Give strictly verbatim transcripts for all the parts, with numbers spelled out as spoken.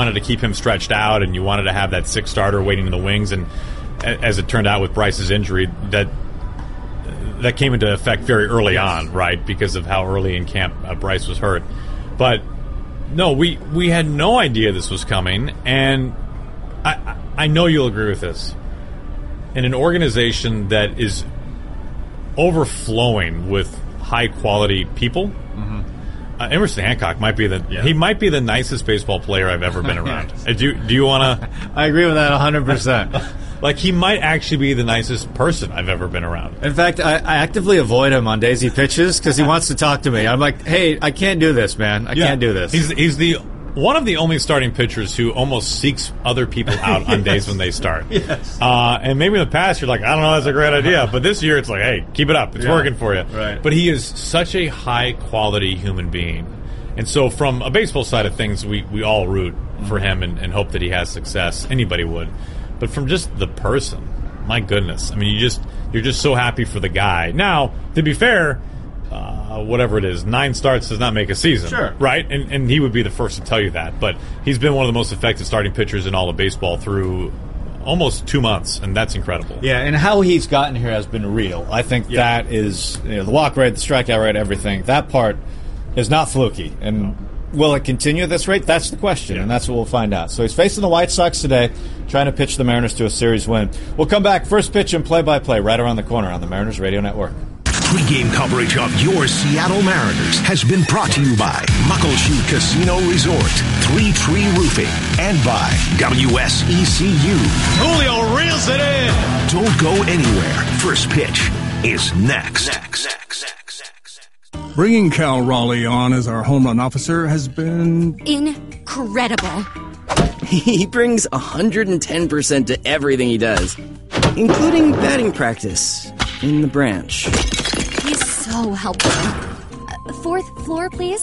wanted to keep him stretched out, and you wanted to have that sixth starter waiting in the wings. And as it turned out with Bryce's injury, that that came into effect very early yes. on, right, because of how early in camp uh, Bryce was hurt. But no, we we had no idea this was coming, and I I know you'll agree with this. In an organization that is overflowing with high quality people, mm-hmm. uh, Emerson Hancock might be the yeah. he might be the nicest baseball player I've ever been around. uh, do do you want to? I agree with that one hundred percent. Like, he might actually be the nicest person I've ever been around. In fact, I, I actively avoid him on days he pitches because he wants to talk to me. I'm like, hey, I can't do this, man. I yeah. can't do this. He's he's the one of the only starting pitchers who almost seeks other people out on yes. days when they start. Yes. Uh, and maybe in the past you're like, I don't know, that's a great idea. But this year it's like, hey, keep it up. It's yeah. working for you. Right. But he is such a high-quality human being. And so from a baseball side of things, we, we all root for him and, and hope that he has success. Anybody would. But from just the person, my goodness. I mean, you just, you're just so happy for the guy. Now, to be fair, uh, whatever it is, nine starts does not make a season. Sure. Right? And, and he would be the first to tell you that. But he's been one of the most effective starting pitchers in all of baseball through almost two months, and that's incredible. Yeah, and how he's gotten here has been real. I think yeah. that is, you know, the walk rate, the strikeout rate, everything. That part is not fluky. And no. will it continue at this rate? That's the question, yeah. and that's what we'll find out. So he's facing the White Sox today, trying to pitch the Mariners to a series win. We'll come back, first pitch and play-by-play right around the corner on the Mariners Radio Network. Pre-game coverage of your Seattle Mariners has been brought to you by Muckleshoot Casino Resort, Three Tree Roofing, and by W S E C U. Julio reels it in. Don't go anywhere. First pitch is next. next, next, next, next. Bringing Cal Raleigh on as our home run officer has been incredible. He brings one hundred ten percent to everything he does, including batting practice in the branch. He's so helpful. Uh, fourth floor, please.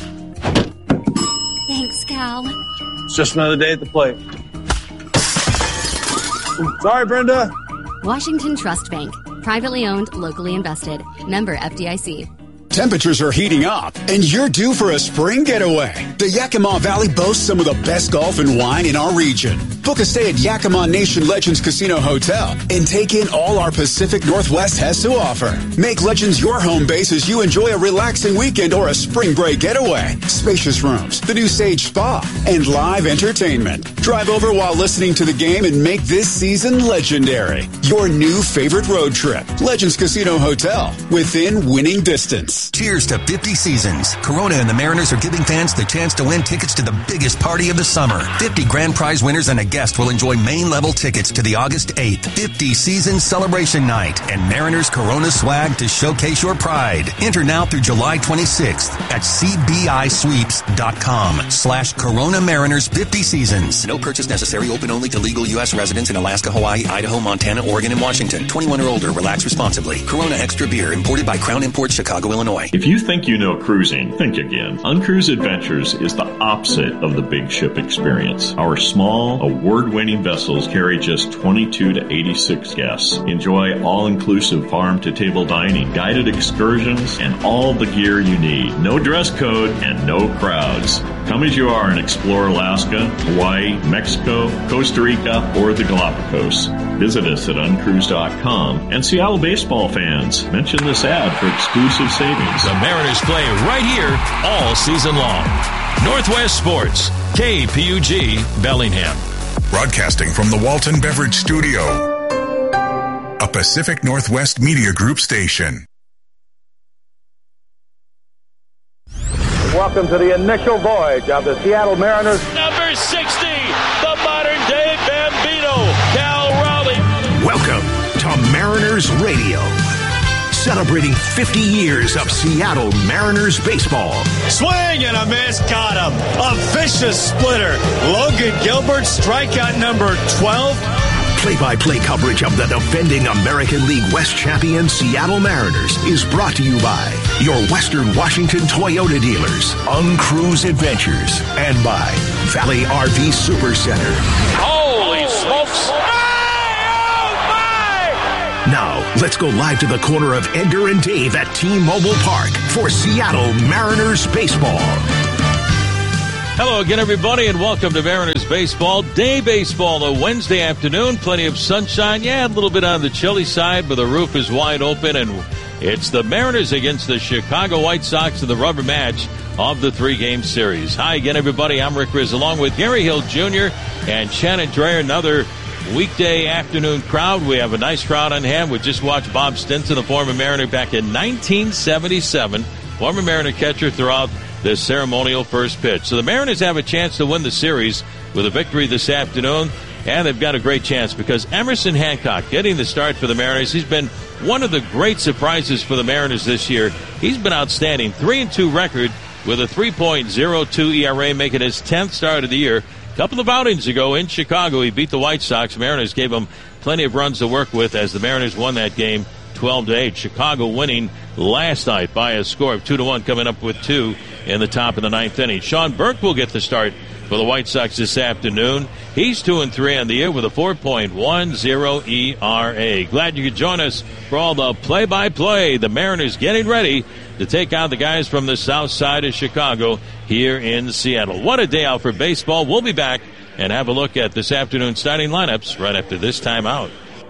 Thanks, Cal. It's just another day at the plate. Sorry, Brenda. Washington Trust Bank. Privately owned, locally invested. Member F D I C. Temperatures are heating up, and you're due for a spring getaway. The Yakima Valley boasts some of the best golf and wine in our region. Book a stay at Yakima Nation Legends Casino Hotel and take in all our Pacific Northwest has to offer. Make Legends your home base as you enjoy a relaxing weekend or a spring break getaway. Spacious rooms, the new Sage Spa, and live entertainment. Drive over while listening to the game and make this season legendary. Your new favorite road trip. Legends Casino Hotel, within winning distance. Cheers to fifty seasons. Corona and the Mariners are giving fans the chance to win tickets to the biggest party of the summer. fifty grand prize winners and a guest will enjoy main level tickets to the August eighth fifty season celebration night and Mariners Corona swag to showcase your pride. Enter now through July twenty-sixth at cbisweeps.com slash Corona Mariners fifty seasons. No purchase necessary. Open only to legal U S residents in Alaska, Hawaii, Idaho, Montana, Oregon, and Washington. twenty-one or older. Relax responsibly. Corona Extra Beer imported by Crown Imports, Chicago, Illinois. If you think you know cruising, think again. Uncruise Adventures is the opposite of the big ship experience. Our small, award-winning vessels carry just twenty-two to eighty-six guests. Enjoy all-inclusive farm-to-table dining, guided excursions, and all the gear you need. No dress code and no crowds. Come as you are and explore Alaska, Hawaii, Mexico, Costa Rica, or the Galapagos. Visit us at uncruise dot com. And Seattle baseball fans, mention this ad for exclusive savings. The Mariners play right here all season long. Northwest Sports, K P U G, Bellingham. Broadcasting from the Walton Beverage Studio, a Pacific Northwest Media Group station. Welcome to the initial voyage of the Seattle Mariners. Number sixty, the modern-day Bambino, Cal Raleigh. Welcome to Mariners Radio, celebrating fifty years of Seattle Mariners baseball. Swing and a miss, got him. A vicious splitter. Logan Gilbert, strikeout number twelve. Play-by-play coverage of the defending American League West champion Seattle Mariners is brought to you by your Western Washington Toyota dealers, Uncruise Adventures, and by Valley R V Super Center. Holy smokes! Now, let's go live to the corner of Edgar and Dave at T-Mobile Park for Seattle Mariners baseball. Hello again, everybody, and welcome to Mariners Baseball. Day baseball, a Wednesday afternoon. Plenty of sunshine. Yeah, a little bit on the chilly side, but the roof is wide open, and it's the Mariners against the Chicago White Sox in the rubber match of the three-game series. Hi again, everybody. I'm Rick Riz, along with Gary Hill Junior and Shannon Dreyer. Another weekday afternoon crowd. We have a nice crowd on hand. We just watched Bob Stinson, the former Mariner, back in nineteen seventy-seven. Former Mariner catcher throughout the ceremonial first pitch. So the Mariners have a chance to win the series with a victory this afternoon, and they've got a great chance because Emerson Hancock getting the start for the Mariners. He's been one of the great surprises for the Mariners this year. He's been outstanding. three and two record with a three point oh two E R A, making his tenth start of the year. A couple of outings ago in Chicago, he beat the White Sox. Mariners gave him plenty of runs to work with as the Mariners won that game twelve to eight. Chicago winning last night by a score of two to one, coming up with two in the top of the ninth inning. Sean Burke will get the start for the White Sox this afternoon. He's two and three on the year with a four point one oh E R A. Glad you could join us for all the play-by-play. The Mariners getting ready to take on the guys from the south side of Chicago here in Seattle. What a day out for baseball. We'll be back and have a look at this afternoon's starting lineups right after this timeout.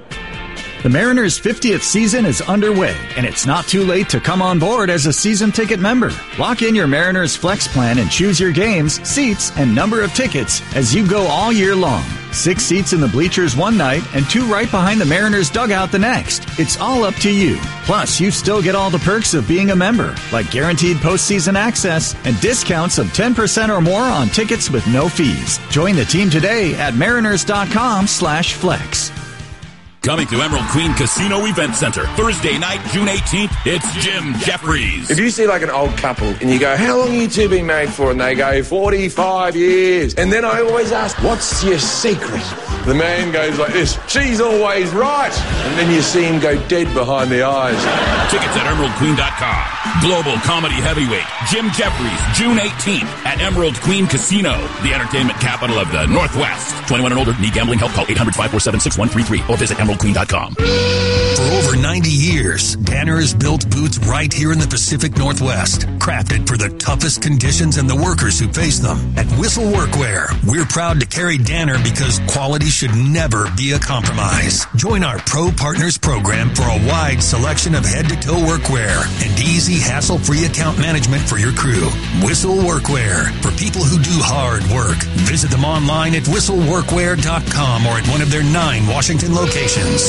The Mariners' fiftieth season is underway, and it's not too late to come on board as a season ticket member. Lock in your Mariners Flex plan and choose your games, seats, and number of tickets as you go all year long. Six seats in the bleachers one night and two right behind the Mariners dugout the next. It's all up to you. Plus, you still get all the perks of being a member, like guaranteed postseason access and discounts of ten percent or more on tickets with no fees. Join the team today at mariners.com slash flex. Coming to Emerald Queen Casino Event Center, Thursday night, June eighteenth, it's Jim Jeffries. If you see like an old couple and you go, how long have you two been married for? And they go, forty-five years. And then I always ask, what's your secret? The man goes like this, she's always right. And then you see him go dead behind the eyes. Tickets at emerald queen dot com. Global comedy heavyweight, Jim Jeffries, June eighteenth at Emerald Queen Casino, the entertainment capital of the Northwest. twenty-one and older, need gambling help? Call eight hundred, five four seven, six one three three or visit emerald queen dot com. For over ninety years, Danner has built boots right here in the Pacific Northwest, crafted for the toughest conditions and the workers who face them. At Whistle Workwear, we're proud to carry Danner because quality should never be a compromise. Join our Pro Partners program for a wide selection of head-to-toe workwear and easy, hassle-free account management for your crew. Whistle Workwear, for people who do hard work. Visit them online at whistle workwear dot com or at one of their nine Washington locations.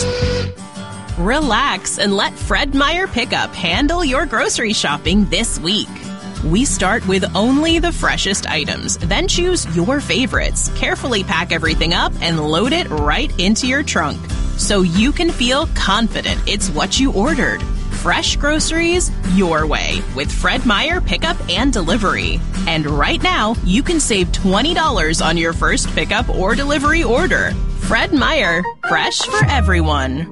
Relax and let Fred Meyer Pickup handle your grocery shopping this week. We start with only the freshest items, then choose your favorites, carefully pack everything up, and load it right into your trunk so you can feel confident it's what you ordered. Fresh groceries your way with Fred Meyer Pickup and Delivery. And right now, you can save twenty dollars on your first pickup or delivery order. Fred Meyer, fresh for everyone.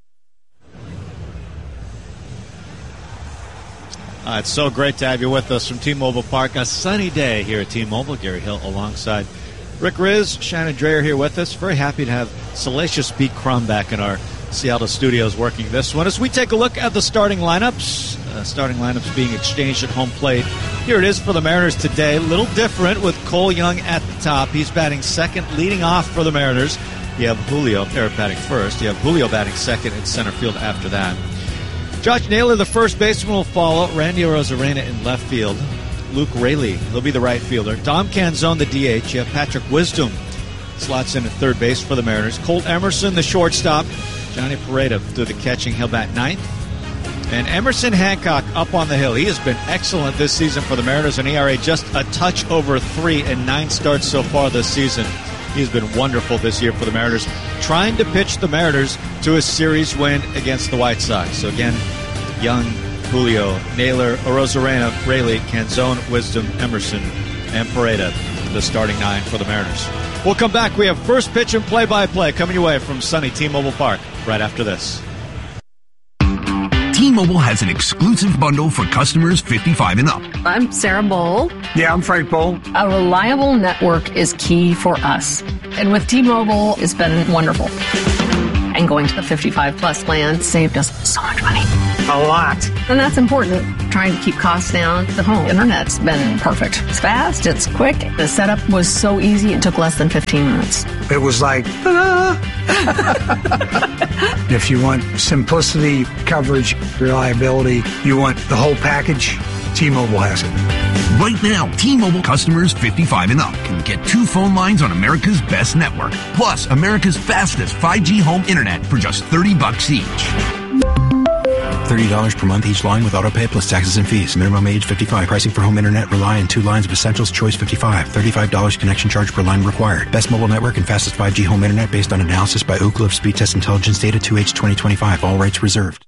Uh, it's so great to have you with us from T-Mobile Park. A sunny day here at T-Mobile. Gary Hill alongside Rick Riz, Shannon Dreyer here with us. Very happy to have Salacious Pete Crum back in our Seattle studios working this one. As we take a look at the starting lineups, uh, starting lineups being exchanged at home plate. Here it is for the Mariners today. A little different with Cole Young at the top. He's batting second, leading off for the Mariners. You have Julio, they're batting first. You have Julio batting second in center field after that. Josh Naylor, the first baseman, will follow. Randy Arozarena in left field. Luke Raley, he'll be the right fielder. Dom Canzone, the D H. You have Patrick Wisdom slots in at third base for the Mariners. Colt Emerson, the shortstop. Johnny Pereda through the catching. He'll bat ninth. And Emerson Hancock up on the hill. He has been excellent this season for the Mariners. An E R A just a touch over three in nine starts so far this season. He's been wonderful this year for the Mariners, trying to pitch the Mariners to a series win against the White Sox. So again, Young, Julio, Naylor, Arozarena, Raley, Canzone, Wisdom, Emerson, and Pereda, the starting nine for the Mariners. We'll come back. We have first pitch and play-by-play coming your way from sunny T-Mobile Park right after this. T-Mobile has an exclusive bundle for customers fifty-five and up. I'm Sarah Bowl. Yeah, I'm Frank Bowl. A reliable network is key for us. And with T-Mobile, it's been wonderful. And going to the fifty-five plus plan saved us so much money. A lot. And that's important, trying to keep costs down. The home internet's been perfect. It's fast, it's quick. The setup was so easy, it took less than fifteen minutes. It was like, ah. If you want simplicity, coverage, reliability, you want the whole package, T-Mobile has it. Right now, T-Mobile customers fifty-five and up can get two phone lines on America's best network, plus America's fastest five G home internet for just thirty bucks each. thirty dollars per month each line with autopay plus taxes and fees. Minimum age fifty-five. Pricing for home internet rely on two lines of Essentials Choice fifty-five. thirty-five dollars connection charge per line required. Best mobile network and fastest five G home internet based on analysis by Ookla of Speed Test Intelligence data two H twenty twenty-five. All rights reserved.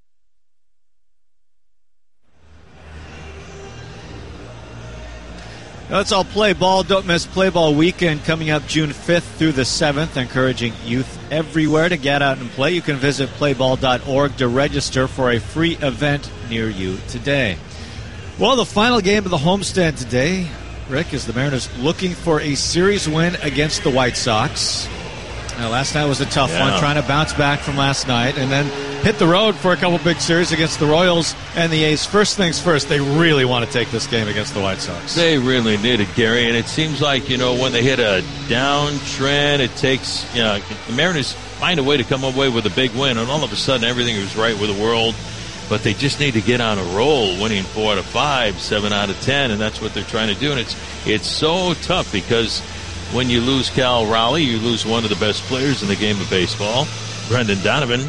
Let's all play ball. Don't miss Play Ball Weekend coming up June fifth through the seventh, encouraging youth everywhere to get out and play. You can visit play ball dot org to register for a free event near you today. Well, the final game of the homestand today, Rick, is the Mariners looking for a series win against the White Sox. Now, last night was a tough Yeah. one, trying to bounce back from last night, and then hit the road for a couple big series against the Royals and the A's. First things first, they really want to take this game against the White Sox. They really need it, Gary, and it seems like, you know, when they hit a downtrend, it takes, you know, the Mariners find a way to come away with a big win, and all of a sudden everything is right with the world, but they just need to get on a roll, winning four out of five, seven out of ten, and that's what they're trying to do, and it's it's so tough because when you lose Cal Raleigh, you lose one of the best players in the game of baseball. Brendan Donovan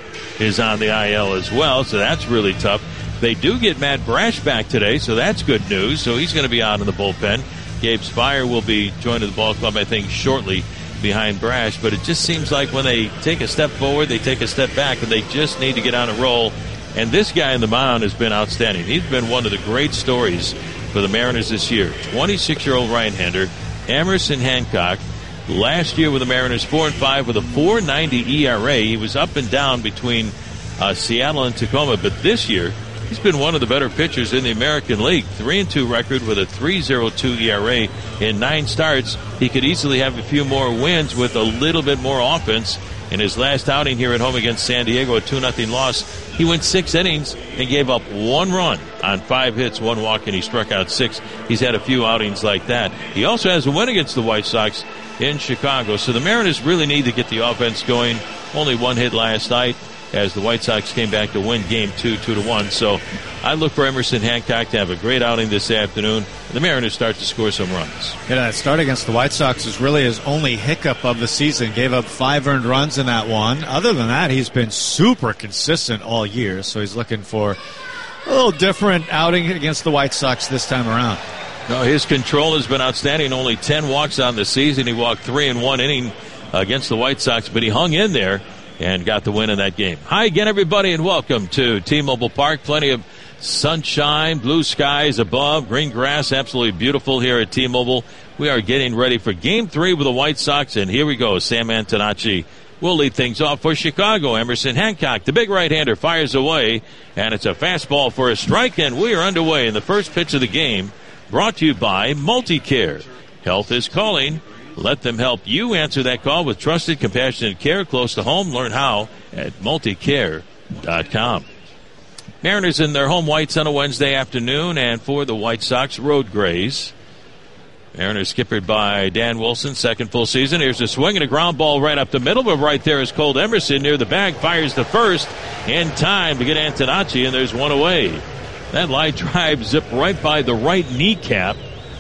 is on the I L as well, so that's really tough. They do get Matt Brash back today, so that's good news. So he's going to be out in the bullpen. Gabe Spire will be joining the ball club, I think, shortly behind Brash. But it just seems like when they take a step forward, they take a step back, and they just need to get on a roll. And this guy in the mound has been outstanding. He's been one of the great stories for the Mariners this year. twenty-six-year-old right-hander, Emerson Hancock. Last year with the Mariners, four and five with a four ninety E R A. He was up and down between uh, Seattle and Tacoma, but this year he's been one of the better pitchers in the American League. three and two record with a three point oh two E R A in nine starts. He could easily have a few more wins with a little bit more offense. In his last outing here at home against San Diego, a two nothing loss, he went six innings and gave up one run on five hits, one walk, and he struck out six. He's had a few outings like that. He also has a win against the White Sox in Chicago. So the Mariners really need to get the offense going. Only one hit last night as the White Sox came back to win game two, two to one. So I look for Emerson Hancock to have a great outing this afternoon. The Mariners start to score some runs. Yeah, that start against the White Sox is really his only hiccup of the season. Gave up five earned runs in that one. Other than that, he's been super consistent all year. So he's looking for a little different outing against the White Sox this time around. No, his control has been outstanding. Only ten walks on the season. He walked three in one inning against the White Sox, but he hung in there and got the win in that game. Hi again, everybody, and welcome to T-Mobile Park. Plenty of sunshine, blue skies above, green grass, absolutely beautiful here at T-Mobile. We are getting ready for Game three with the White Sox, and here we go. Sam Antonacci will lead things off for Chicago. Emerson Hancock, the big right-hander, fires away, and it's a fastball for a strike, and we are underway in the first pitch of the game, brought to you by MultiCare. Health is calling. Let them help you answer that call with trusted, compassionate care close to home. Learn how at multicare dot com. Mariners in their home whites on a Wednesday afternoon, and for the White Sox, road grays. Mariners skippered by Dan Wilson, second full season. Here's a swing and a ground ball right up the middle, but right there is Colt Emerson near the bag, fires the first in time to get Antonacci, and there's one away. That line drive zipped right by the right kneecap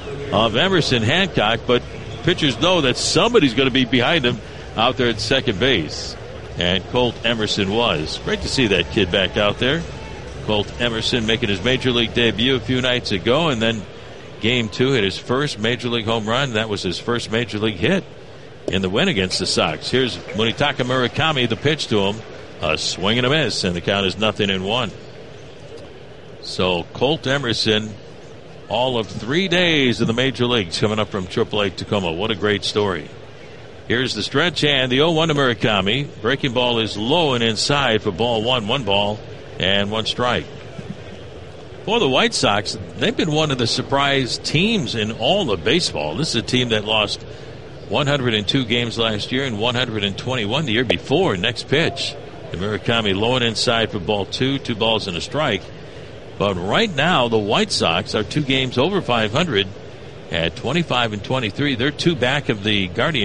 of Emerson Hancock, but pitchers know that somebody's going to be behind him out there at second base. And Colt Emerson was. Great to see that kid back out there. Colt Emerson making his Major League debut a few nights ago, and then game two hit his first Major League home run. That was his first Major League hit in the win against the Sox. Here's Munetaka Murakami, the pitch to him. A swing and a miss, and the count is nothing in one. So Colt Emerson, all of three days in the Major Leagues, coming up from triple A Tacoma. What a great story. Here's the stretch, and the oh one to Murakami. Breaking ball is low and inside for ball one. One ball and one strike. For the White Sox, they've been one of the surprise teams in all of baseball. This is a team that lost one hundred two games last year and one hundred twenty-one the year before. Next pitch. The Murakami low and inside for ball two, two balls and a strike. But right now, the White Sox are two games over five hundred at twenty-five and twenty-three. They're two back of the Guardians.